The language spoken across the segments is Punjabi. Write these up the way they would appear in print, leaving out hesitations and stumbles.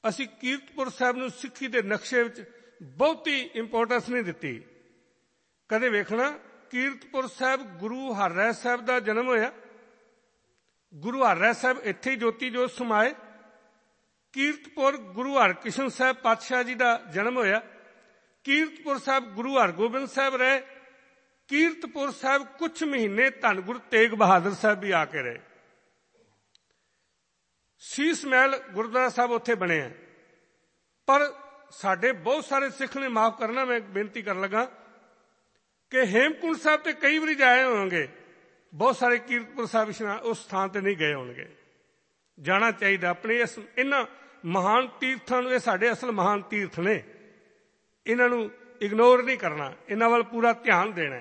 ਅਸੀਂ ਕੀਰਤਪੁਰ ਸਾਹਿਬ ਨੂੰ ਸਿੱਖੀ ਦੇ ਨਕਸ਼ੇ ਵਿੱਚ ਬਹੁਤੀ ਇੰਪੋਰਟੈਂਸ ਨਹੀਂ ਦਿੱਤੀ। ਕਦੇ ਵੇਖਣਾ ਕੀਰਤਪੁਰ ਸਾਹਿਬ ਗੁਰੂ ਹਰਿਰਾਏ ਸਾਹਿਬ ਦਾ ਜਨਮ ਹੋਇਆ, ਗੁਰੂ ਹਰਿਰਾਏ ਸਾਹਿਬ ਇੱਥੇ ਹੀ ਜੋਤੀ ਜੋਤ ਸਮਾਏ। ਕੀਰਤਪੁਰ ਗੁਰੂ ਹਰਕ੍ਰਿਸ਼ਨ ਸਾਹਿਬ ਪਾਤਸ਼ਾਹ ਜੀ ਦਾ ਜਨਮ ਹੋਇਆ। ਕੀਰਤਪੁਰ ਸਾਹਿਬ ਗੁਰੂ ਹਰਗੋਬਿੰਦ ਸਾਹਿਬ ਰਹੇ। ਕੀਰਤਪੁਰ ਸਾਹਿਬ ਕੁਝ ਮਹੀਨੇ ਧੰਨ ਗੁਰੂ ਤੇਗ ਬਹਾਦਰ ਸਾਹਿਬ ਵੀ ਆ ਕੇ ਰਹੇ। ਸੀਸ ਮਹਿਲ ਗੁਰਦੁਆਰਾ ਸਾਹਿਬ ਉੱਥੇ ਬਣਿਆ। ਪਰ ਸਾਡੇ ਬਹੁਤ ਸਾਰੇ ਸਿੱਖ ਨੇ, ਮਾਫ ਕਰਨਾ ਮੈਂ ਬੇਨਤੀ ਕਰਨ ਲੱਗਾ, ਕਿ ਹੇਮਕੁੰਟ ਸਾਹਿਬ ਤੇ ਕਈ ਵਾਰੀ ਜਾਏ ਹੋਣਗੇ, ਬਹੁਤ ਸਾਰੇ ਕੀਰਤਪੁਰ ਸਾਹਿਬ ਉਸ ਸਥਾਨ ਤੇ ਨਹੀਂ ਗਏ ਹੋਣਗੇ। ਜਾਣਾ ਚਾਹੀਦਾ ਆਪਣੇ ਇਹਨਾਂ ਮਹਾਨ ਤੀਰਥਾਂ ਨੂੰ। ਇਹ ਸਾਡੇ ਅਸਲ ਮਹਾਨ ਤੀਰਥ ਨੇ, ਇਹਨਾਂ ਨੂੰ ਇਗਨੋਰ ਨਹੀਂ ਕਰਨਾ, ਇਹਨਾਂ ਵੱਲ ਪੂਰਾ ਧਿਆਨ ਦੇਣਾ।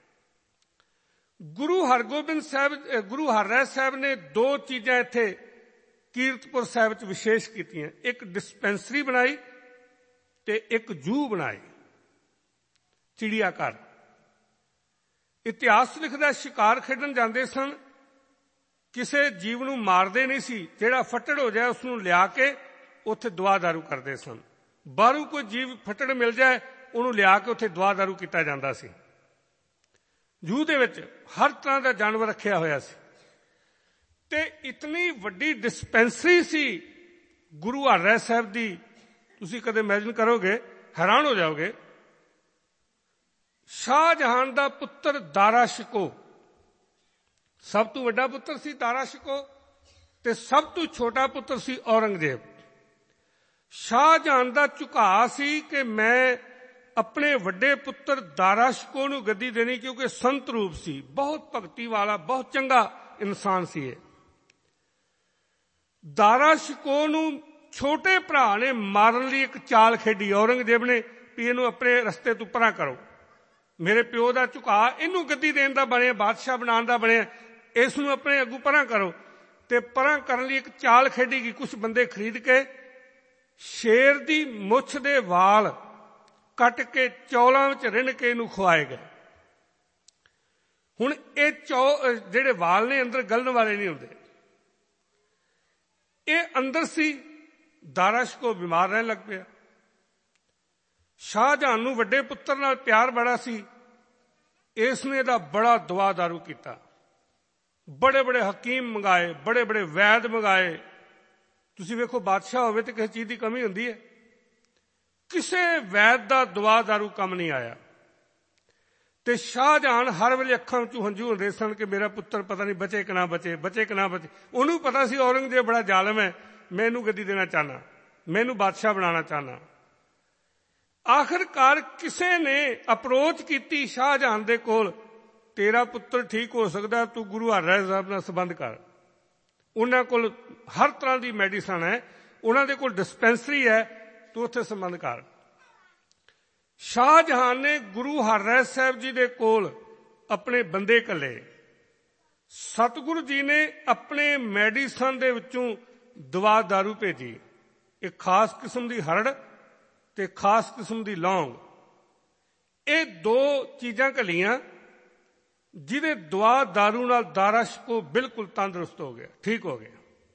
ਗੁਰੂ ਹਰਗੋਬਿੰਦ ਸਾਹਿਬ, ਗੁਰੂ ਹਰਿਰਾਏ ਸਾਹਿਬ ਨੇ ਦੋ ਚੀਜ਼ਾਂ ਇੱਥੇ ਕੀਰਤਪੁਰ ਸਾਹਿਬ ਵਿੱਚ ਵਿਸ਼ੇਸ਼ ਕੀਤੀਆਂ। ਇੱਕ ਡਿਸਪੈਂਸਰੀ ਬਣਾਈ ਤੇ ਇੱਕ ਜੂ ਬਣਾਈ, ਚਿੜੀਆ ਘਰ। ਇਤਿਹਾਸ ਲਿਖਦਾ ਸ਼ਿਕਾਰ ਖੇਡਣ ਜਾਂਦੇ ਸਨ, ਕਿਸੇ ਜੀਵ ਨੂੰ ਮਾਰਦੇ ਨਹੀਂ ਸੀ, ਜਿਹੜਾ ਫੱਟੜ ਹੋ ਜਾਏ ਉਸ ਨੂੰ ਲਿਆ ਕੇ ਉੱਥੇ ਦਵਾ ਦਾਰੂ ਕਰਦੇ ਸਨ। ਬਾਹਰੋਂ ਕੋਈ ਜੀਵ ਫੱਟੜ ਮਿਲ ਜਾਏ ਉਹਨੂੰ ਲਿਆ ਕੇ ਉੱਥੇ ਦਵਾ ਦਾਰੂ ਕੀਤਾ ਜਾਂਦਾ ਸੀ। ਜੂ ਦੇ ਵਿੱਚ ਹਰ ਤਰ੍ਹਾਂ ਦਾ ਜਾਨਵਰ ਰੱਖਿਆ ਹੋਇਆ ਸੀ ਤੇ ਇਤਨੀ ਵੱਡੀ ਡਿਸਪੈਂਸਰੀ ਸੀ ਗੁਰੂ ਹਰਿਰਾਏ ਸਾਹਿਬ ਦੀ, ਤੁਸੀਂ ਕਦੇ ਇਮੈਜਿਨ ਕਰੋਗੇ, ਹੈਰਾਨ ਹੋ ਜਾਓਗੇ। ਸ਼ਾਹਜਹਾਨ ਦਾ ਪੁੱਤਰ ਦਾਰਾ ਸ਼ਿਕੋ ਸਭ ਤੋਂ ਵੱਡਾ ਪੁੱਤਰ ਸੀ, ਦਾਰਾ ਸ਼ਿਕੋ, ਤੇ ਸਭ ਤੋਂ ਛੋਟਾ ਪੁੱਤਰ ਸੀ ਔਰੰਗਜ਼ੇਬ। ਸ਼ਾਹਜਹਾਨ ਦਾ ਝੁਕਾਅ ਸੀ ਕਿ ਮੈਂ ਆਪਣੇ ਵੱਡੇ ਪੁੱਤਰ ਦਾਰਾ ਸ਼ਿਕੋ ਨੂੰ ਗੱਦੀ ਦੇਣੀ, ਕਿਉਂਕਿ ਸੰਤ ਰੂਪ ਸੀ, ਬਹੁਤ ਭਗਤੀ ਵਾਲਾ, ਬਹੁਤ ਚੰਗਾ ਇਨਸਾਨ ਸੀ ਇਹ। ਦਾਰਾ ਸ਼ਿਕੋ ਨੂੰ ਛੋਟੇ ਭਰਾ ਨੇ ਮਾਰਨ ਲਈ ਇੱਕ ਚਾਲ ਖੇਡੀ ਔਰੰਗਜ਼ੇਬ ਨੇ, ਵੀ ਇਹਨੂੰ ਆਪਣੇ ਰਸਤੇ ਤੋਂ ਪਰਾਂ ਕਰੋ। ਮੇਰੇ ਪਿਓ ਦਾ ਝੁਕਾਅ ਇਹਨੂੰ ਗੱਦੀ ਦੇਣ ਦਾ ਬਣਿਆ, ਬਾਦਸ਼ਾਹ ਬਣਾਉਣ ਦਾ ਬਣਿਆ, ਇਸ ਨੂੰ ਆਪਣੇ ਅੱਗੋਂ ਪਰਾਂ ਕਰੋ। ਤੇ ਪਰਾਂ ਕਰਨ ਲਈ ਇੱਕ ਚਾਲ ਖੇਡੀ ਗਈ। ਕੁਝ ਬੰਦੇ ਖਰੀਦ ਕੇ ਸ਼ੇਰ ਦੀ ਮੁੱਛ ਦੇ ਵਾਲ ਕੱਟ ਕੇ ਚੌਲਾਂ ਵਿੱਚ ਰਿੰਨ ਕੇ ਇਹਨੂੰ ਖਵਾਏ ਗਏ। ਹੁਣ ਇਹ ਜਿਹੜੇ ਵਾਲ ਨੇ ਅੰਦਰ ਗਲਣ ਵਾਲੇ ਨਹੀਂ ਹੁੰਦੇ, ਇਹ ਅੰਦਰ ਸੀ। ਦਾਰਾ ਸ਼ਿਕੋ ਬਿਮਾਰ ਰਹਿਣ ਲੱਗ ਪਿਆ। ਸ਼ਾਹਜਹਾਨ ਨੂੰ ਵੱਡੇ ਪੁੱਤਰ ਨਾਲ ਪਿਆਰ ਬੜਾ ਸੀ, ਇਸ ਨੇ ਇਹਦਾ ਬੜਾ ਦਵਾ ਦਾਰੂ ਕੀਤਾ। ਬੜੇ ਬੜੇ ਹਕੀਮ ਮੰਗਾਏ, ਬੜੇ ਬੜੇ ਵੈਦ ਮੰਗਾਏ। ਤੁਸੀਂ ਵੇਖੋ ਬਾਦਸ਼ਾਹ ਹੋਵੇ ਤੇ ਕਿਸੇ ਚੀਜ਼ ਦੀ ਕਮੀ ਹੁੰਦੀ ਹੈ, ਕਿਸੇ ਵੈਦ ਦਾ ਦਵਾ ਦਾਰੂ ਕੰਮ ਨਹੀਂ ਆਇਆ। ਤੇ ਸ਼ਾਹਜਹਾਨ ਹਰ ਵੇਲੇ ਅੱਖਾਂ ਵਿੱਚੋਂ ਹੰਝੂ ਹੁੰਦੇ ਸਨ ਕਿ ਮੇਰਾ ਪੁੱਤਰ ਪਤਾ ਨਹੀਂ ਬਚੇ ਕਿ ਨਾ ਬਚੇ, ਬਚੇ ਕਿ ਨਾ ਬਚੇ। ਉਹਨੂੰ ਪਤਾ ਸੀ ਔਰੰਗਜ਼ੇਬ ਬੜਾ ਜ਼ਾਲਮ ਹੈ, ਮੈਂ ਇਹਨੂੰ ਗੱਦੀ ਦੇਣਾ ਚਾਹੁੰਦਾ, ਮੈਂ ਇਹਨੂੰ ਬਾਦਸ਼ਾਹ ਬਣਾਉਣਾ ਚਾਹੁੰਦਾ। ਆਖਿਰਕਾਰ ਕਿਸੇ ਨੇ ਅਪਰੋਚ ਕੀਤੀ ਸ਼ਾਹਜਹਾਨ ਦੇ ਕੋਲ, ਤੇਰਾ ਪੁੱਤਰ ਠੀਕ ਹੋ ਸਕਦਾ, ਤੂੰ ਗੁਰੂ ਹਰਿਰਾਏ ਸਾਹਿਬ ਨਾਲ ਸੰਬੰਧ ਕਰ। ਉਹਨਾਂ ਕੋਲ ਹਰ ਤਰ੍ਹਾਂ ਦੀ ਮੈਡੀਸਨ ਹੈ, ਉਹਨਾਂ ਦੇ ਕੋਲ ਡਿਸਪੈਂਸਰੀ ਹੈ, ਤੂੰ ਉੱਥੇ ਸੰਬੰਧ ਕਰ। ਸ਼ਾਹਜਹਾਨ ਨੇ ਗੁਰੂ ਹਰਿਰਾਏ ਸਾਹਿਬ ਜੀ ਦੇ ਕੋਲ ਆਪਣੇ ਬੰਦੇ ਘੱਲੇ। ਸਤਿਗੁਰੂ ਜੀ ਨੇ ਆਪਣੇ ਮੈਡੀਸਨ ਦੇ ਵਿੱਚੋਂ ਦਵਾ ਦਾਰੂ ਭੇਜੀ, ਇੱਕ ਖਾਸ ਕਿਸਮ ਦੀ ਹਰੜ ਤੇ ਖਾਸ ਕਿਸਮ ਦੀ ਲੌਂਗ। ਇਹ ਦੋ ਚੀਜ਼ਾਂ ਘੱਲੀਆਂ, ਜਿਹਦੇ ਦਵਾ ਦਾਰੂ ਨਾਲ ਦਾਰਾ ਸ਼ਿਕੋ ਬਿਲਕੁਲ ਤੰਦਰੁਸਤ ਹੋ ਗਿਆ, ਠੀਕ ਹੋ ਗਿਆ।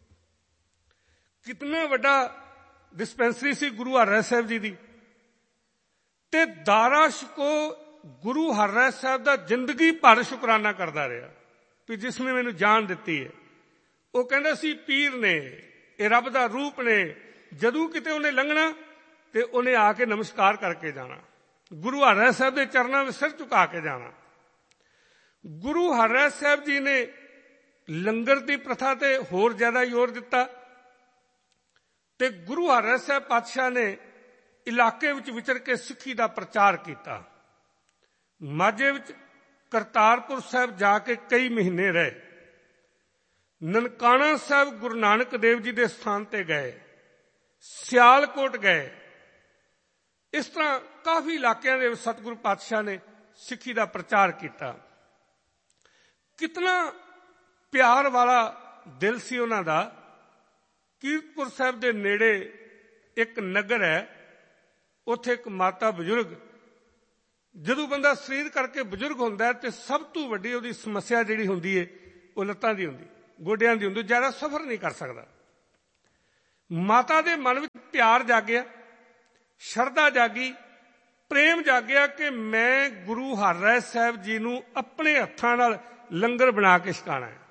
ਕਿਤਨਾ ਵੱਡਾ ਡਿਸਪੈਂਸਰੀ ਸੀ ਗੁਰੂ ਹਰਿਰਾਏ ਸਾਹਿਬ ਜੀ ਦੀ। ਤੇ ਦਾਰਾ ਸ਼ਿਕੋ ਗੁਰੂ ਹਰਿਰਾਏ ਸਾਹਿਬ ਦਾ ਜ਼ਿੰਦਗੀ ਭਰ ਸ਼ੁਕਰਾਨਾ ਕਰਦਾ ਰਿਹਾ ਵੀ ਜਿਸ ਨੇ ਮੈਨੂੰ ਜਾਨ ਦਿੱਤੀ ਹੈ। ਉਹ ਕਹਿੰਦਾ ਸੀ ਪੀਰ ਨੇ, ਇਹ ਰੱਬ ਦਾ ਰੂਪ ਨੇ। ਜਦੋਂ ਕਿਤੇ ਉਹਨੇ ਲੰਘਣਾ ਤੇ ਉਹਨੇ ਆ ਕੇ ਨਮਸਕਾਰ ਕਰਕੇ ਜਾਣਾ, ਗੁਰੂ ਹਰਿਰਾਏ ਸਾਹਿਬ ਦੇ ਚਰਨਾਂ ਵਿੱਚ ਸਿਰ ਝੁਕਾ ਕੇ ਜਾਣਾ। ਗੁਰੂ ਹਰਿਰਾਏ ਸਾਹਿਬ ਜੀ ਨੇ ਲੰਗਰ ਦੀ ਪ੍ਰਥਾ ਤੇ ਹੋਰ ਜ਼ਿਆਦਾ ਜ਼ੋਰ ਦਿੱਤਾ ਤੇ ਗੁਰੂ ਹਰਿਰਾਏ ਸਾਹਿਬ ਪਾਤਸ਼ਾਹ ਨੇ ਇਲਾਕੇ ਵਿੱਚ ਵਿਚਰ ਕੇ ਸਿੱਖੀ ਦਾ ਪ੍ਰਚਾਰ ਕੀਤਾ। ਮਾਝੇ ਵਿੱਚ ਕਰਤਾਰਪੁਰ ਸਾਹਿਬ ਜਾ ਕੇ ਕਈ ਮਹੀਨੇ ਰਹੇ। ਨਨਕਾਣਾ ਸਾਹਿਬ ਗੁਰੂ ਨਾਨਕ ਦੇਵ ਜੀ ਦੇ ਸਥਾਨ ਤੇ ਗਏ, ਸਿਆਲਕੋਟ ਗਏ। ਇਸ ਤਰ੍ਹਾਂ ਕਾਫੀ ਇਲਾਕਿਆਂ ਦੇ ਵਿੱਚ ਸਤਿਗੁਰੂ ਪਾਤਸ਼ਾਹ ਨੇ ਸਿੱਖੀ ਦਾ ਪ੍ਰਚਾਰ ਕੀਤਾ। ਕਿਤਨਾ ਪਿਆਰ ਵਾਲਾ ਦਿਲ ਸੀ ਉਹਨਾਂ ਦਾ। ਕੀਰਤਪੁਰ ਸਾਹਿਬ ਦੇ ਨੇੜੇ ਇੱਕ ਨਗਰ ਹੈ, ਉੱਥੇ ਇੱਕ ਮਾਤਾ ਬਜ਼ੁਰਗ, ਜਦੋਂ ਬੰਦਾ ਸਰੀਰ ਕਰਕੇ ਬਜ਼ੁਰਗ ਹੁੰਦਾ ਹੈ ਤੇ ਸਭ ਤੋਂ ਵੱਡੀ ਉਹਦੀ ਸਮੱਸਿਆ ਜਿਹੜੀ ਹੁੰਦੀ ਹੈ ਉਹ ਲੱਤਾਂ ਦੀ ਹੁੰਦੀ, ਗੋਡਿਆਂ ਦੀ ਹੁੰਦੀ, ਜ਼ਿਆਦਾ ਸਫ਼ਰ ਨਹੀਂ ਕਰ ਸਕਦਾ। ਮਾਤਾ ਦੇ ਮਨ ਵਿੱਚ ਪਿਆਰ ਜਾਗਿਆ, ਸ਼ਰਧਾ ਜਾਗੀ, ਪ੍ਰੇਮ ਜਾਗਿਆ ਕਿ ਮੈਂ ਗੁਰੂ ਹਰਿਰਾਏ ਸਾਹਿਬ ਜੀ ਨੂੰ ਆਪਣੇ ਹੱਥਾਂ ਨਾਲ ਲੰਗਰ ਬਣਾ ਕੇ ਛਕਾਉਣਾ ਹੈ।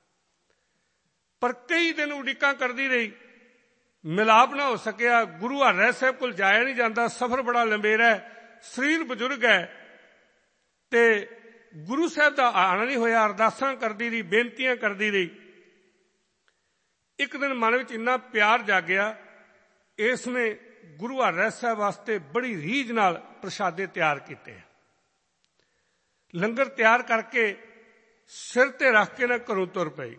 ਪਰ ਕਈ ਦਿਨ ਉਡੀਕਾਂ ਕਰਦੀ ਰਹੀ, ਮਿਲਾਪ ਨਾ ਹੋ ਸਕਿਆ। ਗੁਰੂ ਹਰਿਰਾਏ ਸਾਹਿਬ ਕੋਲ ਜਾਇਆ ਨਹੀਂ ਜਾਂਦਾ, ਸਫ਼ਰ ਬੜਾ ਲੰਬੇਰਾ ਹੈ, ਸਰੀਰ ਬਜ਼ੁਰਗ ਹੈ, ਤੇ ਗੁਰੂ ਸਾਹਿਬ ਦਾ ਆਉਣਾ ਨਹੀਂ ਹੋਇਆ। ਅਰਦਾਸਾਂ ਕਰਦੀ ਰਹੀ, ਬੇਨਤੀਆਂ ਕਰਦੀ ਰਹੀ। ਇੱਕ ਦਿਨ ਮਨ ਵਿੱਚ ਇੰਨਾ ਪਿਆਰ ਜਾਗਿਆ, ਇਸ ਨੇ ਗੁਰੂ ਹਰਿਰਾਏ ਸਾਹਿਬ ਵਾਸਤੇ ਬੜੀ ਰੀਝ ਨਾਲ ਪ੍ਰਸ਼ਾਦੇ ਤਿਆਰ ਕੀਤੇ। ਲੰਗਰ ਤਿਆਰ ਕਰਕੇ ਸਿਰ ਤੇ ਰੱਖ ਕੇ ਨਾ ਘਰੋਂ ਤੁਰ ਪਈ।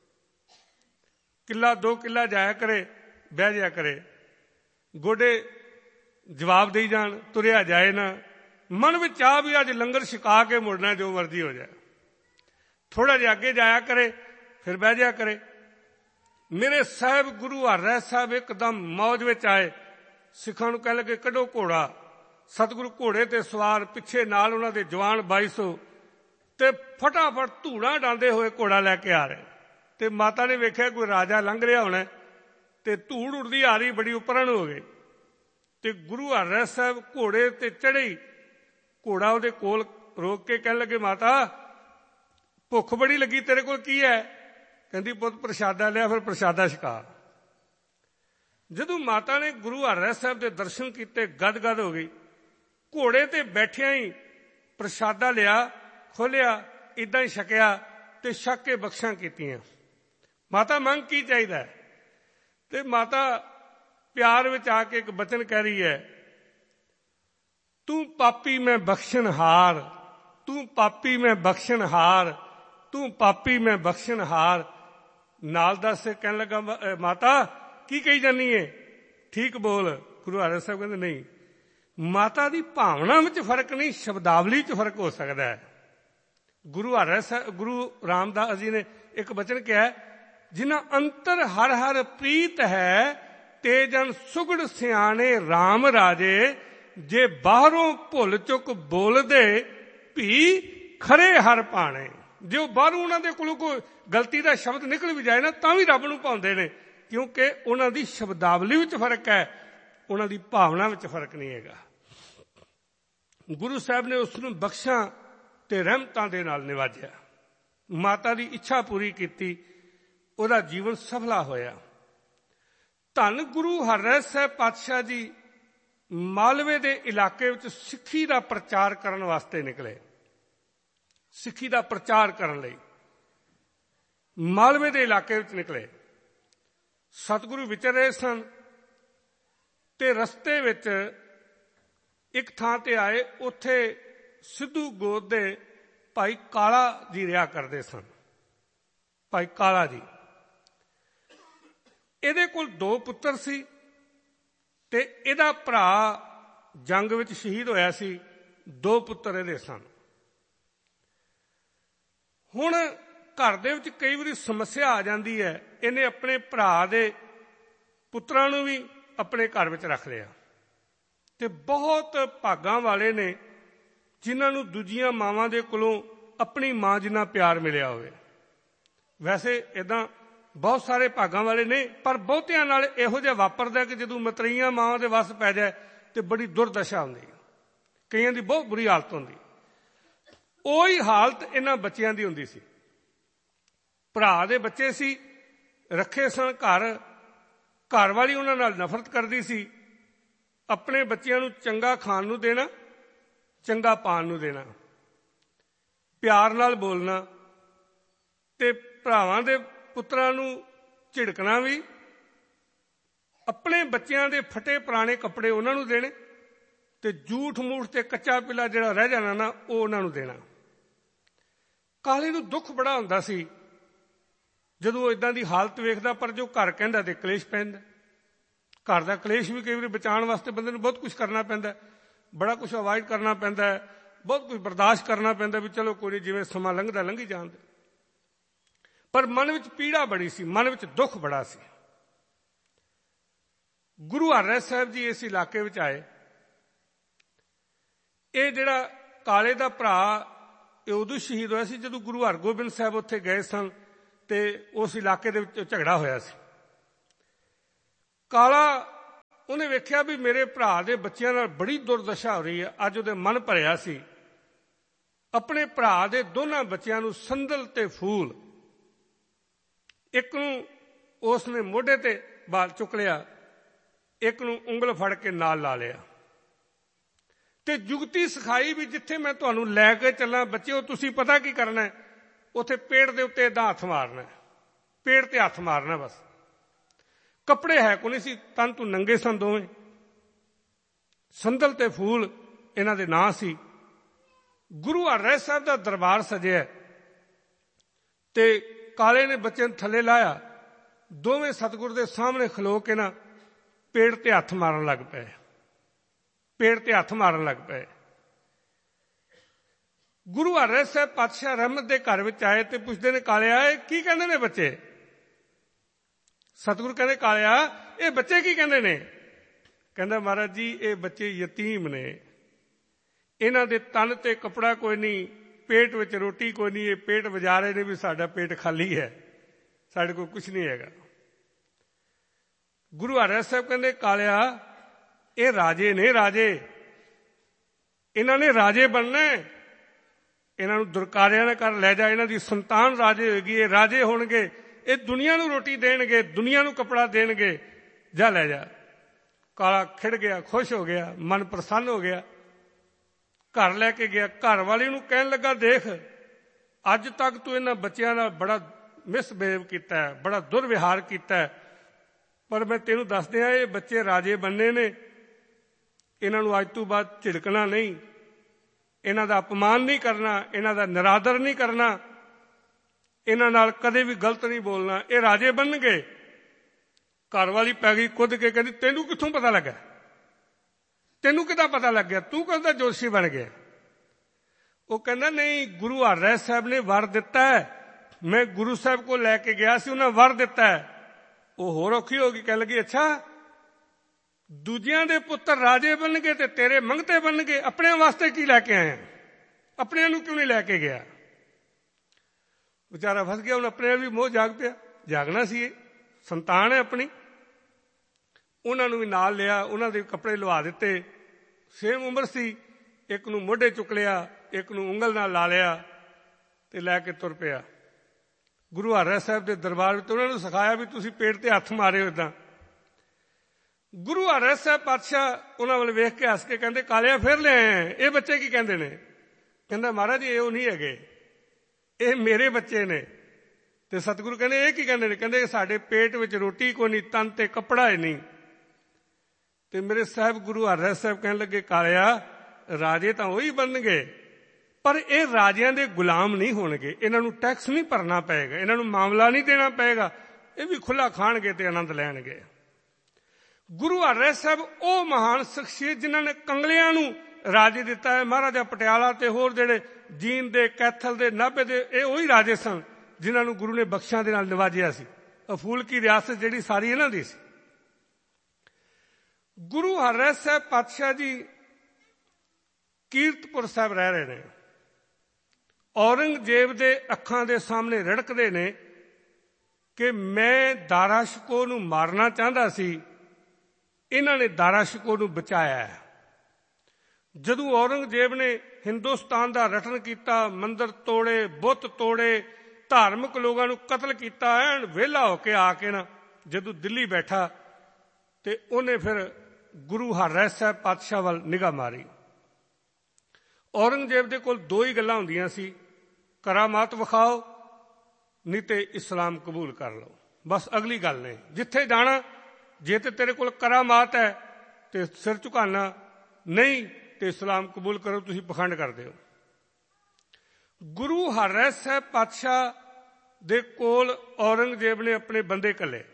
ਕਿੱਲਾ 2 ਕਿੱਲਾ ਜਾਇਆ ਕਰੇ, ਬਹਿ ਜਾਇਆ ਕਰੇ, ਗੋਡੇ ਜਵਾਬ ਦੇਈ ਜਾਣ, ਤੁਰਿਆ ਜਾਏ ਨਾ। ਮਨ ਵਿੱਚ ਆ ਵੀ ਅੱਜ ਲੰਗਰ ਛਕਾ ਕੇ ਮੁੜਨਾ, ਜੋ ਮਰਜ਼ੀ ਹੋ ਜਾਏ। ਥੋੜਾ ਜਿਹਾ ਅੱਗੇ ਜਾਇਆ ਕਰੇ, ਫਿਰ ਬਹਿ ਜਾਇਆ ਕਰੇ। ਮੇਰੇ ਸਾਹਿਬ ਗੁਰੂ ਹਰਿਰਾਏ ਸਾਹਿਬ ਇੱਕਦਮ ਮੌਜ ਵਿੱਚ ਆਏ। ਸਿੱਖਾਂ ਨੂੰ ਕਹਿਣ ਲੱਗੇ, ਕੱਢੋ ਘੋੜਾ। ਸਤਿਗੁਰੂ ਘੋੜੇ ਤੇ ਸਵਾਰ, ਪਿੱਛੇ ਨਾਲ ਉਹਨਾਂ ਦੇ ਜਵਾਨ 2200, ਤੇ ਫਟਾਫਟ ਧੂੜਾਂ ਡਾਂਦੇ ਹੋਏ ਘੋੜਾ ਲੈ ਕੇ ਆ ਰਹੇ। ਤੇ ਮਾਤਾ ਨੇ ਵੇਖਿਆ ਕੋਈ ਰਾਜਾ ਲੰਘ ਰਿਹਾ ਹੋਣਾ, ਤੇ ਧੂੜ ਉੱਡਦੀ ਆ ਰਹੀ, ਬੜੀ ਉੱਪਰਨ ਹੋ ਗਈ। ਤੇ ਗੁਰੂ ਹਰਿਰਾਏ ਸਾਹਿਬ ਘੋੜੇ ਤੇ ਚੜ੍ਹੇ, ਘੋੜਾ ਉਹਦੇ ਕੋਲ ਰੋਕ ਕੇ ਕਹਿਣ ਲੱਗੇ, ਮਾਤਾ ਭੁੱਖ ਬੜੀ ਲੱਗੀ, ਤੇਰੇ ਕੋਲ ਕੀ ਹੈ? ਕਹਿੰਦੀ, ਪੁੱਤ ਪ੍ਰਸ਼ਾਦਾ ਲਿਆ, ਫਿਰ ਪ੍ਰਸ਼ਾਦਾ ਛਕਾ। ਜਦੋਂ ਮਾਤਾ ਨੇ ਗੁਰੂ ਹਰਿਰਾਏ ਸਾਹਿਬ ਦੇ ਦਰਸ਼ਨ ਕੀਤੇ, ਗਦ-ਗਦ ਹੋ ਗਈ। ਘੋੜੇ ਤੇ ਬੈਠਿਆਂ ਹੀ ਪ੍ਰਸ਼ਾਦਾ ਲਿਆ, ਖੋਲਿਆ, ਇੱਦਾਂ ਹੀ ਛਕਿਆ, ਤੇ ਛਕ ਕੇ ਬਖਸ਼ਾਂ ਕੀਤੀਆਂ। ਮਾਤਾ ਮੰਗ ਕੀ ਚਾਹੀਦਾ? ਤੇ ਮਾਤਾ ਪਿਆਰ ਵਿੱਚ ਆ ਕੇ ਇੱਕ ਬਚਨ ਕਹਿ ਰਹੀ ਹੈ, ਤੂੰ ਪਾਪੀ ਮੈਂ ਬਖਸ਼ਣਹਾਰ, ਤੂੰ ਪਾਪੀ ਮੈਂ ਬਖਸ਼ਣਹਾਰ, ਤੂੰ ਪਾਪੀ ਮੈਂ ਬਖਸ਼ਣਹਾਰ। ਨਾਲ ਦੱਸ ਕਹਿਣ ਲੱਗਾ, ਮਾਤਾ ਕੀ ਕਹੀ ਜਾਨੀ ਏ, ਠੀਕ ਬੋਲ। ਗੁਰੂ ਹਰਿਰਾਏ ਸਾਹਿਬ ਕਹਿੰਦੇ, ਨਹੀਂ, ਮਾਤਾ ਦੀ ਭਾਵਨਾ ਵਿੱਚ ਫਰਕ ਨਹੀਂ, ਸ਼ਬਦਾਵਲੀ 'ਚ ਫਰਕ ਹੋ ਸਕਦਾ ਹੈ। ਗੁਰੂ ਹਰਿਰਾਏ ਸਾਹਿਬ, ਗੁਰੂ ਰਾਮਦਾਸ ਜੀ ਨੇ ਇੱਕ ਬਚਨ ਕਿਹਾ, ਜਿਨ੍ਹਾਂ ਅੰਤਰ ਹਰ ਹਰ ਪ੍ਰੀਤ ਹੈ, ਤੇ ਜਨ ਸੁਗੜ ਸਿਆਣੇ RAM ਰਾਜੇ। ਜੇ ਬਾਹਰੋਂ ਭੁੱਲ ਚੁੱਕ ਬੋਲਦੇ, ਭੀ ਖਰੇ ਹਰ ਭਾਣੇ। ਜੇ ਉਹ ਬਾਹਰੋਂ ਉਹਨਾਂ ਦੇ ਕੋਲੋਂ ਕੋਈ ਗਲਤੀ ਦਾ ਸ਼ਬਦ ਨਿਕਲ ਵੀ ਜਾਏ ਨਾ, ਤਾਂ ਵੀ ਰੱਬ ਨੂੰ ਭਾਉਂਦੇ ਨੇ, ਕਿਉਂਕਿ ਉਹਨਾਂ ਦੀ ਸ਼ਬਦਾਵਲੀ ਵਿੱਚ ਫਰਕ ਹੈ, ਉਹਨਾਂ ਦੀ ਭਾਵਨਾ ਵਿੱਚ ਫਰਕ ਨਹੀਂ ਹੈਗਾ। ਗੁਰੂ ਸਾਹਿਬ ਨੇ ਉਸ ਨੂੰ ਬਖਸ਼ਾਂ ਤੇ ਰਹਿਮਤਾਂ ਦੇ ਨਾਲ ਨਿਵਾਜਿਆ, ਮਾਤਾ ਦੀ ਇੱਛਾ ਪੂਰੀ ਕੀਤੀ, ਉਹਦਾ ਜੀਵਨ ਸਫਲਾ ਹੋਇਆ। ਧੰਨ ਗੁਰੂ ਹਰਿਰਾਏ ਸਾਹਿਬ ਪਾਤਸ਼ਾਹ ਜੀ ਮਾਲਵੇ ਦੇ ਇਲਾਕੇ ਵਿੱਚ ਸਿੱਖੀ ਦਾ ਪ੍ਰਚਾਰ ਕਰਨ ਵਾਸਤੇ ਨਿਕਲੇ। ਸਿੱਖੀ ਦਾ ਪ੍ਰਚਾਰ ਕਰਨ ਲਈ ਮਾਲਵੇ ਦੇ ਇਲਾਕੇ ਵਿੱਚ ਨਿਕਲੇ। ਸਤਿਗੁਰੂ ਵਿਚਰ ਰਹੇ ਸਨ, ਤੇ ਰਸਤੇ ਵਿੱਚ ਇੱਕ ਥਾਂ ਤੇ ਆਏ। ਉੱਥੇ ਸਿੱਧੂ ਗੋਤ ਦੇ ਭਾਈ ਕਾਲਾ ਜੀ ਰਿਹਾ ਕਰਦੇ ਸਨ। ਭਾਈ ਕਾਲਾ ਜੀ, ਇਹਦੇ ਕੋਲ 2 ਪੁੱਤਰ ਸੀ, ਤੇ ਇਹਦਾ ਭਰਾ ਜੰਗ ਵਿੱਚ ਸ਼ਹੀਦ ਹੋਇਆ ਸੀ। 2 ਪੁੱਤਰ ਇਹਦੇ ਸਨ। ਹੁਣ ਘਰ ਦੇ ਵਿੱਚ ਕਈ ਵਾਰੀ ਸਮੱਸਿਆ ਆ ਜਾਂਦੀ ਹੈ। ਇਹਨੇ ਆਪਣੇ ਭਰਾ ਦੇ ਪੁੱਤਰਾਂ ਨੂੰ ਵੀ ਆਪਣੇ ਘਰ ਵਿੱਚ ਰੱਖ ਲਿਆ। ਤੇ ਬਹੁਤ ਭਾਗਾਂ ਵਾਲੇ ਨੇ ਜਿਨ੍ਹਾਂ ਨੂੰ ਦੂਜੀਆਂ ਮਾਵਾਂ ਦੇ ਕੋਲੋਂ ਆਪਣੀ ਮਾਂ ਜਿੰਨਾ ਪਿਆਰ ਮਿਲਿਆ ਹੋਵੇ। ਵੈਸੇ ਇੱਦਾਂ ਬਹੁਤ ਸਾਰੇ ਭਾਗਾਂ ਵਾਲੇ ਨੇ, ਪਰ ਬਹੁਤਿਆਂ ਨਾਲ ਇਹੋ ਜਿਹਾ ਵਾਪਰਦਾ ਕਿ ਜਦੋਂ ਮਤਰੇਈਆਂ ਮਾਵਾਂ ਦੇ ਵੱਸ ਪੈ ਜਾਏ ਤੇ ਬੜੀ ਦੁਰਦਸ਼ਾ ਹੁੰਦੀ ਹੈ। ਕਈਆਂ ਦੀ ਬਹੁਤ ਬੁਰੀ ਹਾਲਤ ਹੁੰਦੀ। ਉਹੀ ਹਾਲਤ ਇਹਨਾਂ ਬੱਚਿਆਂ ਦੀ ਹੁੰਦੀ ਸੀ। ਭਰਾ ਦੇ ਬੱਚੇ ਸੀ, ਰੱਖੇ ਸਨ ਘਰ। ਘਰ ਵਾਲੀ ਉਹਨਾਂ ਨਾਲ ਨਫ਼ਰਤ ਕਰਦੀ ਸੀ। ਆਪਣੇ ਬੱਚਿਆਂ ਨੂੰ ਚੰਗਾ ਖਾਣ ਨੂੰ ਦੇਣਾ, ਚੰਗਾ ਪਾਣ ਨੂੰ ਦੇਣਾ, ਪਿਆਰ ਨਾਲ ਬੋਲਣਾ, ਤੇ ਭਰਾਵਾਂ ਦੇ ਪੁੱਤਰਾਂ ਨੂੰ ਝਿੜਕਣਾ ਵੀ। ਆਪਣੇ ਬੱਚਿਆਂ ਦੇ ਫਟੇ ਪੁਰਾਣੇ ਕੱਪੜੇ ਉਹਨਾਂ ਨੂੰ ਦੇਣੇ, ਤੇ ਝੂਠ ਮੂਠ ਤੇ ਕੱਚਾ ਪਿਲਾ ਜਿਹੜਾ ਰਹਿ ਜਾਣਾ ਨਾ, ਉਹ ਉਹਨਾਂ ਨੂੰ ਦੇਣਾ। ਕਾਲੇ ਨੂੰ ਦੁੱਖ ਬੜਾ ਹੁੰਦਾ ਸੀ ਜਦੋਂ ਇਦਾਂ ਦੀ ਹਾਲਤ ਵੇਖਦਾ, ਪਰ ਜੋ ਘਰ ਕਹਿੰਦਾ ਤੇ ਕਲੇਸ਼ ਪੈਂਦਾ। ਘਰ ਦਾ ਕਲੇਸ਼ ਵੀ ਕਈ ਵਾਰੀ ਬਚਾਉਣ ਵਾਸਤੇ ਬੰਦੇ ਨੂੰ ਬਹੁਤ ਕੁਝ ਕਰਨਾ ਪੈਂਦਾ, ਬੜਾ ਕੁਝ ਅਵਾਇਡ ਕਰਨਾ ਪੈਂਦਾ, ਬਹੁਤ ਕੁਝ ਬਰਦਾਸ਼ਤ ਕਰਨਾ ਪੈਂਦਾ ਵੀ ਚਲੋ ਕੋਈ ਨਹੀਂ, ਜਿਵੇਂ ਸਮਾਂ ਲੰਘਦਾ ਲੰਘੀ ਜਾਂਦੇ। ਪਰ ਮਨ ਵਿੱਚ ਪੀੜਾ ਬੜੀ ਸੀ, ਮਨ ਵਿੱਚ ਦੁੱਖ ਬੜਾ ਸੀ। ਗੁਰੂ ਹਰਿਰਾਏ ਸਾਹਿਬ ਜੀ ਇਸ ਇਲਾਕੇ ਵਿੱਚ ਆਏ। ਇਹ ਜਿਹੜਾ ਕਾਲੇ ਦਾ ਭਰਾ, ਇਹ ਉਦੋਂ ਸ਼ਹੀਦ ਹੋਇਆ ਸੀ ਜਦੋਂ ਗੁਰੂ ਹਰਗੋਬਿੰਦ ਸਾਹਿਬ ਉੱਥੇ ਗਏ ਸਨ, ਤੇ ਉਸ ਇਲਾਕੇ ਦੇ ਵਿੱਚ ਝਗੜਾ ਹੋਇਆ ਸੀ। ਕਾਲਾ ਉਹਨੇ ਵੇਖਿਆ ਵੀ ਮੇਰੇ ਭਰਾ ਦੇ ਬੱਚਿਆਂ ਨਾਲ ਬੜੀ ਦੁਰਦਸ਼ਾ ਹੋ ਰਹੀ ਹੈ। ਅੱਜ ਉਹਦੇ ਮਨ ਭਰਿਆ ਸੀ। ਆਪਣੇ ਭਰਾ ਦੇ ਦੋਨਾਂ ਬੱਚਿਆਂ ਨੂੰ ਸੰਦਲ ਤੇ ਫੂਲ, ਇੱਕ ਨੂੰ ਉਸ ਨੇ ਮੋਢੇ ਤੇ ਬਾਲ ਚੁੱਕ ਲਿਆ, ਇੱਕ ਨੂੰ ਉਂਗਲ ਫੜ ਕੇ ਨਾਲ ਲਾ ਲਿਆ ਤੇ ਜੁਗਤੀ ਸਿਖਾਈ ਵੀ ਜਿੱਥੇ ਮੈਂ ਤੁਹਾਨੂੰ ਲੈ ਕੇ ਚੱਲਾਂ ਬੱਚਿਓ, ਤੁਸੀਂ ਪਤਾ ਕੀ ਕਰਨਾ, ਉੱਥੇ ਪੇਟ ਦੇ ਉੱਤੇ ਏਦਾਂ ਹੱਥ ਮਾਰਨਾ, ਪੇਟ ਤੇ ਹੱਥ ਮਾਰਨਾ ਬਸ। ਕੱਪੜੇ ਹੈ ਕੋਈ ਨਹੀਂ ਸੀ, ਤਨ ਤੋਂ ਨੰਗੇ ਸਨ ਦੋਵੇਂ। ਸੰਦਲ ਤੇ ਫੂਲ ਇਹਨਾਂ ਦੇ ਨਾਂ ਸੀ। ਗੁਰੂ ਹਰਿਰਾਏ ਸਾਹਿਬ ਦਾ ਦਰਬਾਰ ਸਜਿਆ ਤੇ ਕਾਲੇ ਨੇ ਬੱਚੇ ਨੂੰ ਥੱਲੇ ਲਾਇਆ, ਦੋਵੇਂ ਸਤਿਗੁਰ ਦੇ ਸਾਹਮਣੇ ਖਲੋ ਕੇ ਨਾ ਪੇਟ ਤੇ ਹੱਥ ਮਾਰਨ ਲੱਗ ਪਏ, ਪੇਟ ਤੇ ਹੱਥ ਮਾਰਨ ਲੱਗ ਪਏ। ਗੁਰੂ ਹਰਿਰਾਏ ਸਾਹਿਬ ਪਾਤਸ਼ਾਹ ਰਹਿਮਤ ਦੇ ਘਰ ਵਿੱਚ ਆਏ ਤੇ ਪੁੱਛਦੇ ਨੇ, ਕਾਲਿਆ ਇਹ ਕੀ ਕਹਿੰਦੇ ਨੇ ਬੱਚੇ? ਸਤਿਗੁਰੂ ਕਹਿੰਦੇ, ਕਾਲਿਆ ਇਹ ਬੱਚੇ ਕੀ ਕਹਿੰਦੇ ਨੇ? ਕਹਿੰਦਾ, ਮਹਾਰਾਜ ਜੀ ਇਹ ਬੱਚੇ ਯਤੀਮ ਨੇ, ਇਹਨਾਂ ਦੇ ਤਨ ਤੇ ਕੱਪੜਾ ਕੋਈ ਨਹੀਂ, ਪੇਟ ਵਿੱਚ ਰੋਟੀ ਕੋਈ ਨਹੀਂ, ਇਹ ਪੇਟ ਵਜਾ ਰਹੇ ਨੇ ਵੀ ਸਾਡਾ ਪੇਟ ਖਾਲੀ ਹੈ, ਸਾਡੇ ਕੋਲ ਕੁਝ ਨਹੀਂ ਹੈਗਾ। ਗੁਰੂ ਹਰਿਰਾਏ ਸਾਹਿਬ ਕਹਿੰਦੇ, ਕਾਲਿਆ ਇਹ ਰਾਜੇ ਨੇ, ਰਾਜੇ, ਇਹਨਾਂ ਨੇ ਰਾਜੇ ਬਣਨਾ, ਇਹਨਾਂ ਨੂੰ ਦੁਰਕਾਰਿਆਂ ਨਾਲ ਕਰ ਲੈ ਜਾ, ਇਹਨਾਂ ਦੀ ਸੰਤਾਨ ਰਾਜੇ ਹੋਏਗੀ, ਇਹ ਰਾਜੇ ਹੋਣਗੇ, ਇਹ ਦੁਨੀਆ ਨੂੰ ਰੋਟੀ ਦੇਣਗੇ, ਦੁਨੀਆ ਨੂੰ ਕੱਪੜਾ ਦੇਣਗੇ, ਜਾ ਲੈ ਜਾ। ਕਾਲਾ ਖਿੜ ਗਿਆ, ਖੁਸ਼ ਹੋ ਗਿਆ, ਮਨ ਪ੍ਰਸੰਨ ਹੋ ਗਿਆ, ਘਰ ਲੈ ਕੇ ਗਿਆ। ਘਰ ਵਾਲੀ ਨੂੰ ਕਹਿਣ ਲੱਗਾ, ਦੇਖ ਅੱਜ ਤੱਕ ਤੂੰ ਇਹਨਾਂ ਬੱਚਿਆਂ ਨਾਲ ਬੜਾ ਮਿਸਬਿਹੇਵ ਕੀਤਾ ਹੈ, ਬੜਾ ਦੁਰਵਿਹਾਰ ਕੀਤਾ ਹੈ, ਪਰ ਮੈਂ ਤੈਨੂੰ ਦੱਸ ਦਿਆਂ ਇਹ ਬੱਚੇ ਰਾਜੇ ਬਣਨੇ ਨੇ, ਇਹਨਾਂ ਨੂੰ ਅੱਜ ਤੋਂ ਬਾਅਦ ਝਿੜਕਣਾ ਨਹੀਂ, ਇਹਨਾਂ ਦਾ ਅਪਮਾਨ ਨਹੀਂ ਕਰਨਾ, ਇਹਨਾਂ ਦਾ ਨਿਰਾਦਰ ਨਹੀਂ ਕਰਨਾ, ਇਹਨਾਂ ਨਾਲ ਕਦੇ ਵੀ ਗਲਤ ਨਹੀਂ ਬੋਲਣਾ, ਇਹ ਰਾਜੇ ਬਣਨਗੇ। ਘਰ ਵਾਲੀ ਪੈ ਗਈ ਕੁੱਦ ਕੇ, ਕਹਿੰਦੀ ਤੈਨੂੰ ਕਿੱਥੋਂ ਪਤਾ ਲੱਗਾ, ਤੈਨੂੰ ਕਿੱਦਾਂ ਪਤਾ ਲੱਗ ਗਿਆ, ਤੂੰ ਕਹਿੰਦਾ ਜੋਸ਼ੀ ਬਣ ਗਿਆ। ਉਹ ਕਹਿੰਦਾ, ਨਹੀਂ ਗੁਰੂ ਹਰਿਰਾਏ ਸਾਹਿਬ ਨੇ ਵਰ ਦਿੱਤਾ ਹੈ, ਮੈਂ ਗੁਰੂ ਸਾਹਿਬ ਕੋਲ ਲੈ ਕੇ ਗਿਆ ਸੀ, ਉਹਨਾਂ ਵਰ ਦਿੱਤਾ ਹੈ। ਉਹ ਹੋਰ ਔਖੀ ਹੋ ਗਈ, ਕਹਿਣ ਲੱਗੀ, ਅੱਛਾ ਦੂਜਿਆਂ ਦੇ ਪੁੱਤਰ ਰਾਜੇ ਬਣਨਗੇ ਤੇ ਤੇਰੇ ਮੰਗਤੇ ਬਣਨਗੇ, ਆਪਣਿਆਂ ਵਾਸਤੇ ਕੀ ਲੈ ਕੇ ਆਏ, ਆਪਣਿਆਂ ਨੂੰ ਕਿਉਂ ਨਹੀਂ ਲੈ ਕੇ ਗਿਆ? ਵਿਚਾਰਾ ਫਸ ਗਿਆ। ਹੁਣ ਆਪਣੇ ਵੀ ਮੋਹ ਜਾਗ ਪਿਆ, ਜਾਗਣਾ ਸੀ, ਇਹ ਸੰਤਾਨ ਹੈ ਆਪਣੀ। ਉਹਨਾਂ ਨੂੰ ਵੀ ਨਾਲ ਲਿਆ, ਉਹਨਾਂ ਦੇ ਕੱਪੜੇ ਲਵਾ ਦਿੱਤੇ, ਸੇਮ ਉਮਰ ਸੀ, ਇੱਕ ਨੂੰ ਮੋਢੇ ਚੁੱਕ ਲਿਆ, ਇੱਕ ਨੂੰ ਉਂਗਲ ਨਾਲ ਲਾ ਲਿਆ ਤੇ ਲੈ ਕੇ ਤੁਰ ਪਿਆ ਗੁਰੂ ਹਰਿਰਾਏ ਸਾਹਿਬ ਦੇ ਦਰਬਾਰ ਵਿੱਚ। ਉਹਨਾਂ ਨੂੰ ਸਿਖਾਇਆ ਵੀ ਤੁਸੀਂ ਪੇਟ ਤੇ ਹੱਥ ਮਾਰਿਓ ਇੱਦਾਂ। ਗੁਰੂ ਹਰਿਰਾਏ ਸਾਹਿਬ ਪਾਤਸ਼ਾਹ ਉਹਨਾਂ ਵੱਲ ਵੇਖ ਕੇ ਹੱਸ ਕੇ ਕਹਿੰਦੇ, ਕਾਲਿਆ ਫਿਰ ਲੈ ਆਏ, ਇਹ ਬੱਚੇ ਕੀ ਕਹਿੰਦੇ ਨੇ? ਕਹਿੰਦਾ, ਮਹਾਰਾਜ ਇਹ ਉਹ ਨਹੀਂ ਹੈਗੇ, ਇਹ ਮੇਰੇ ਬੱਚੇ ਨੇ। ਤੇ ਸਤਿਗੁਰੂ ਕਹਿੰਦੇ, ਇਹ ਕੀ ਕਹਿੰਦੇ ਨੇ? ਕਹਿੰਦੇ ਸਾਡੇ ਪੇਟ ਵਿੱਚ ਰੋਟੀ ਕੋਈ ਨਹੀਂ, ਤਨ ਤੇ ਕੱਪੜਾ ਹੀ ਨਹੀਂ। ਤੇ ਮੇਰੇ ਸਾਹਿਬ ਗੁਰੂ ਹਰਿਰਾਏ ਸਾਹਿਬ ਕਹਿਣ ਲੱਗੇ, ਕਾਲਿਆ ਰਾਜੇ ਤਾਂ ਉਹੀ ਬਣਨਗੇ, ਪਰ ਇਹ ਰਾਜਿਆਂ ਦੇ ਗੁਲਾਮ ਨਹੀਂ ਹੋਣਗੇ, ਇਹਨਾਂ ਨੂੰ ਟੈਕਸ ਨਹੀਂ ਭਰਨਾ ਪਏਗਾ, ਇਹਨਾਂ ਨੂੰ ਮਾਮਲਾ ਨਹੀਂ ਦੇਣਾ ਪਏਗਾ, ਇਹ ਵੀ ਖੁੱਲਾ ਖਾਣਗੇ ਤੇ ਆਨੰਦ ਲੈਣਗੇ। ਗੁਰੂ ਹਰਿਰਾਏ ਸਾਹਿਬ ਉਹ ਮਹਾਨ ਸ਼ਖਸੀਅਤ ਜਿਨ੍ਹਾਂ ਨੇ ਕੰਗਲਿਆਂ ਨੂੰ ਰਾਜੇ ਦਿੱਤਾ ਹੈ। ਮਹਾਰਾਜਾ ਪਟਿਆਲਾ ਤੇ ਹੋਰ ਜਿਹੜੇ ਜੀਂਦ ਦੇ, ਕੈਥਲ ਦੇ, ਨਾਭੇ ਦੇ, ਇਹ ਉਹੀ ਰਾਜੇ ਸਨ ਜਿਨ੍ਹਾਂ ਨੂੰ ਗੁਰੂ ਨੇ ਬਖਸ਼ਾਂ ਦੇ ਨਾਲ ਨਿਵਾਜਿਆ ਸੀ। ਅਫੂਲ ਕੀ ਰਿਆਸਤ ਜਿਹੜੀ ਸਾਰੀ ਇਹਨਾਂ ਦੀ ਸੀ। ਗੁਰੂ ਹਰਿਰਾਏ ਸਾਹਿਬ ਪਾਤਸ਼ਾਹ ਜੀ ਕੀਰਤਪੁਰ ਸਾਹਿਬ ਰਹਿ ਰਹੇ ਨੇ। ਔਰੰਗਜ਼ੇਬ ਦੇ ਅੱਖਾਂ ਦੇ ਸਾਹਮਣੇ ਰੜਕਦੇ ਨੇ ਕਿ ਮੈਂ ਦਾਰਾ ਸ਼ਿਕੋਹ ਨੂੰ ਮਾਰਨਾ ਚਾਹੁੰਦਾ ਸੀ, ਇਹਨਾਂ ਨੇ ਦਾਰਾ ਸ਼ਿਕੋਹ ਨੂੰ ਬਚਾਇਆ। ਜਦੋਂ ਔਰੰਗਜ਼ੇਬ ਨੇ ਹਿੰਦੁਸਤਾਨ ਦਾ ਰਟਨ ਕੀਤਾ, ਮੰਦਰ ਤੋੜੇ, ਬੁੱਤ ਤੋੜੇ, ਧਾਰਮਿਕ ਲੋਕਾਂ ਨੂੰ ਕਤਲ ਕੀਤਾ, ਐਨ ਵਿਹਲਾ ਹੋ ਕੇ ਆ ਕੇ ਨਾ ਜਦੋਂ ਦਿੱਲੀ ਬੈਠਾ ਤੇ ਉਹਨੇ ਫਿਰ ਗੁਰੂ ਹਰਿਰਾਏ ਸਾਹਿਬ ਪਾਤਸ਼ਾਹ ਵੱਲ ਨਿਗਾਹ ਮਾਰੀ। ਔਰੰਗਜ਼ੇਬ ਦੇ ਕੋਲ ਦੋ ਹੀ ਗੱਲਾਂ ਹੁੰਦੀਆਂ ਸੀ, ਕਰਾਮਾਤ ਵਿਖਾਓ ਨਹੀਂ ਤੇ ਇਸਲਾਮ ਕਬੂਲ ਕਰ ਲਓ, ਬਸ ਅਗਲੀ ਗੱਲ ਨਹੀਂ। ਜਿੱਥੇ ਜਾਣਾ, ਜੇ ਤੇ ਤੇਰੇ ਕੋਲ ਕਰਾਮਾਤ ਹੈ ਤੇ ਸਿਰ ਝੁਕਾਣਾ, ਨਹੀਂ ਤੇ ਇਸਲਾਮ ਕਬੂਲ ਕਰੋ, ਤੁਸੀਂ ਪਖੰਡ ਕਰਦੇ ਹੋ। ਗੁਰੂ ਹਰਿਰਾਏ ਸਾਹਿਬ ਪਾਤਸ਼ਾਹ ਦੇ ਕੋਲ ਔਰੰਗਜ਼ੇਬ ਨੇ ਆਪਣੇ ਬੰਦੇ ਘੱਲੇ,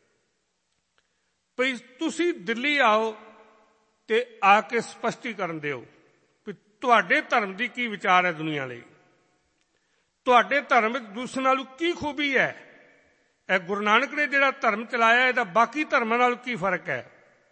ਭਈ ਤੁਸੀਂ ਦਿੱਲੀ ਆਓ ਤੇ ਆ ਕੇ ਸਪਸ਼ਟੀਕਰਨ ਦਿਓ ਵੀ ਤੁਹਾਡੇ ਧਰਮ ਦੀ ਕੀ ਵਿਚਾਰ ਹੈ ਦੁਨੀਆ ਲਈ, ਤੁਹਾਡੇ ਧਰਮ ਵਿੱਚ ਦੂਸਰੇ ਨਾਲੋਂ ਕੀ ਖੂਬੀ ਹੈ, ਇਹ ਗੁਰੂ ਨਾਨਕ ਨੇ ਜਿਹੜਾ ਧਰਮ ਚਲਾਇਆ ਇਹਦਾ ਬਾਕੀ ਧਰਮਾਂ ਨਾਲ ਕੀ ਫਰਕ ਹੈ।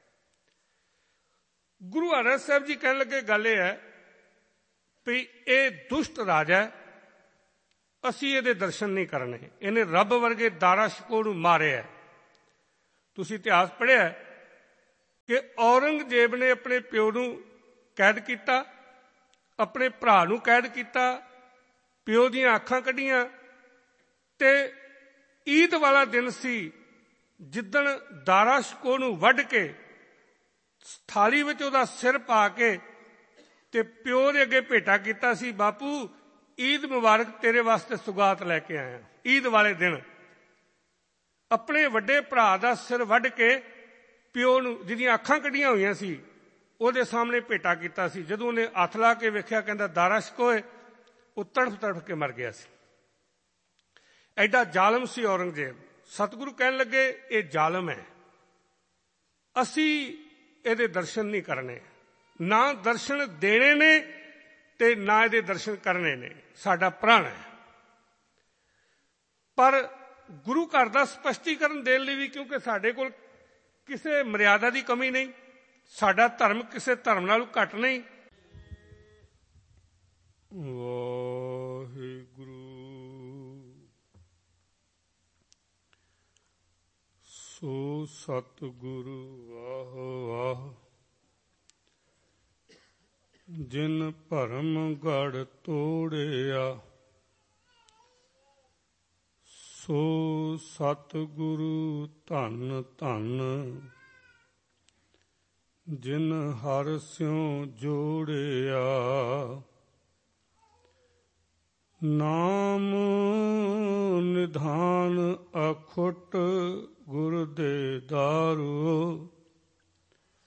ਗੁਰੂ ਹਰਿਰਾਏ ਸਾਹਿਬ ਜੀ ਕਹਿਣ ਲੱਗੇ, ਗੱਲ ਇਹ ਹੈ ਵੀ ਇਹ ਦੁਸ਼ਟ ਰਾਜਾ, ਅਸੀਂ ਇਹਦੇ ਦਰਸ਼ਨ ਨਹੀਂ ਕਰਨੇ, ਇਹਨੇ ਰੱਬ ਵਰਗੇ ਦਾਰਾ ਸ਼ਿਕੋਹ ਨੂੰ ਮਾਰਿਆ। ਤੁਸੀਂ ਇਤਿਹਾਸ ਪੜ੍ਹਿਆ ਕਿ ਔਰੰਗਜ਼ੇਬ ਨੇ ਆਪਣੇ ਪਿਓ ਨੂੰ ਕੈਦ ਕੀਤਾ, ਆਪਣੇ ਭਰਾ ਨੂੰ ਕੈਦ ਕੀਤਾ, ਪਿਓ ਦੀਆਂ ਅੱਖਾਂ ਕੱਢੀਆਂ। ਤੇ ਈਦ ਵਾਲਾ ਦਿਨ ਸੀ ਜਿੱਦਣ ਦਾਰਾ ਸ਼ਿਕੋਹ ਨੂੰ ਵੱਢ ਕੇ ਥਾਲੀ ਵਿੱਚ ਉਹਦਾ ਸਿਰ ਪਾ ਕੇ ਤੇ ਪਿਓ ਦੇ ਅੱਗੇ ਭੇਟਾ ਕੀਤਾ ਸੀ, ਬਾਪੂ ਈਦ ਮੁਬਾਰਕ, ਤੇਰੇ ਵਾਸਤੇ ਸੁਗਾਤ ਲੈ ਕੇ ਆਇਆ। ਈਦ ਵਾਲੇ ਦਿਨ ਆਪਣੇ ਵੱਡੇ ਭਰਾ ਦਾ ਸਿਰ ਵੱਢ ਕੇ ਪਿਓ ਨੂੰ, ਜਿਹਦੀਆਂ ਅੱਖਾਂ ਕੱਢੀਆਂ ਹੋਈਆਂ ਸੀ, ਉਹਦੇ ਸਾਹਮਣੇ ਭੇਟਾ ਕੀਤਾ ਸੀ। ਜਦੋਂ ਉਹਨੇ ਹੱਥ ਲਾ ਕੇ ਵੇਖਿਆ, ਕਹਿੰਦਾ ਦਾਰਾ ਸ਼ਿਕੋਹ, ਉਹ ਤੜਫ ਤੜਫ ਕੇ ਮਰ ਗਿਆ ਸੀ। ਐਡਾ ਜ਼ਾਲਮ ਸੀ ਔਰੰਗਜ਼ੇਬ। ਸਤਿਗੁਰੂ ਕਹਿਣ ਲੱਗੇ ਇਹ ਜ਼ਾਲਮ ਹੈ, ਅਸੀਂ ਇਹਦੇ ਦਰਸ਼ਨ ਨਹੀਂ ਕਰਨੇ, ਨਾ ਦਰਸ਼ਨ ਦੇਣੇ ਨੇ ਤੇ ਨਾ ਇਹਦੇ ਦਰਸ਼ਨ ਕਰਨੇ ਨੇ, ਸਾਡਾ ਪ੍ਰਣ ਹੈ। ਪਰ ਗੁਰੂ ਘਰ ਦਾ ਸਪਸ਼ਟੀਕਰਨ ਦੇਣ ਲਈ ਵੀ, ਕਿਉਂਕਿ ਸਾਡੇ ਕੋਲ ਕਿਸੇ ਮਰਿਆਦਾ ਦੀ ਕਮੀ ਨਹੀਂ, ਸਾਡਾ ਧਰਮ ਕਿਸੇ ਧਰਮ ਨਾਲੋਂ ਘੱਟ ਨਹੀਂ। ਵਾਹਿਗੁਰੂ ਸੋ ਸਤਿਗੁਰੂ ਵਾਹ ਵਾਹ, ਜਿਨ ਭਰਮ ਗੜ ਤੋੜਿਆ, ਸੋ ਸਤਿਗੁਰੂ ਧੰਨ ਧੰਨ, ਜਿਨ ਹਰਿ ਸਿਉ ਜੋੜਿਆ। ਨਾਮ ਨਿਧਾਨ ਅਖੁੱਟ